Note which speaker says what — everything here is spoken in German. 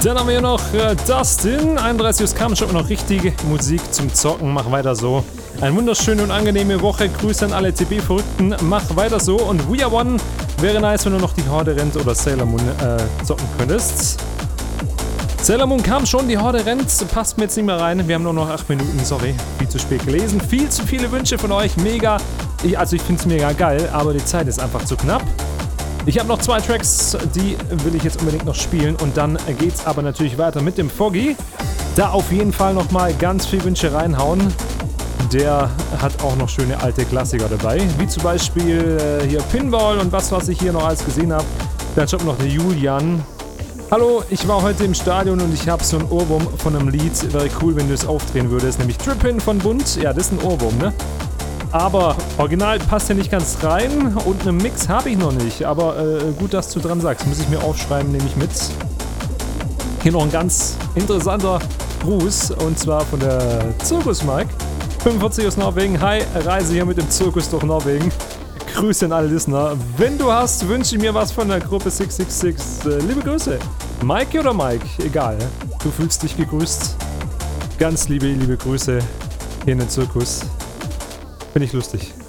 Speaker 1: Dann haben wir hier noch Dustin. 31 kam schon noch richtige Musik zum Zocken. Mach weiter so. Eine wunderschöne und angenehme Woche. Grüße an alle TB-Verrückten. Mach weiter so. Und We Are One wäre nice, wenn du noch die Horde rennt oder Sailor Moon zocken könntest. Sailor Moon kam schon, die Horde rennt. Passt mir jetzt nicht mehr rein. Wir haben nur noch 8 Minuten. Sorry, viel zu spät gelesen. Viel zu viele Wünsche von euch. Mega. Also ich finde es mega geil, aber die Zeit ist einfach zu knapp. Ich habe noch 2 Tracks, die will ich jetzt unbedingt noch spielen und dann geht's aber natürlich weiter mit dem Foggy. Da auf jeden Fall nochmal ganz viel Wünsche reinhauen. Der hat auch noch schöne alte Klassiker dabei, wie zum Beispiel hier Pinball und was ich hier noch alles gesehen habe. Dann schaut noch der Julian. Hallo, ich war heute im Stadion und ich habe so einen Ohrwurm von einem Lied. Wäre cool, wenn du es aufdrehen würdest, nämlich Trippin' von Bund. Ja, das ist ein Ohrwurm, ne? Aber original passt ja nicht ganz rein und einen Mix habe ich noch nicht. Aber gut, dass du dran sagst. Muss ich mir aufschreiben, nehme ich mit. Hier noch ein ganz interessanter Gruß und zwar von der Zirkus Mike. 45 aus Norwegen. Hi, Reise hier mit dem Zirkus durch Norwegen. Grüße an alle Listener. Wenn du hast, wünsche mir was von der Gruppe 666. Liebe Grüße. Mike oder Mike? Egal. Du fühlst dich gegrüßt. Ganz liebe Grüße hier in den Zirkus. Finde ich lustig.